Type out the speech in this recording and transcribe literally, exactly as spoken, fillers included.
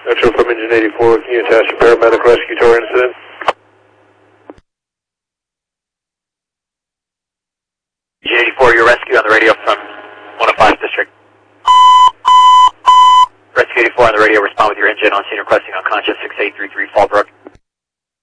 Metro from Engine eighty-four, can you attach a paramedic rescue to our incident? Engine eighty-four, your rescue on the radio from one oh five District. Rescue eighty-four on the radio, respond with your engine on scene requesting unconscious six eight three three Fallbrook.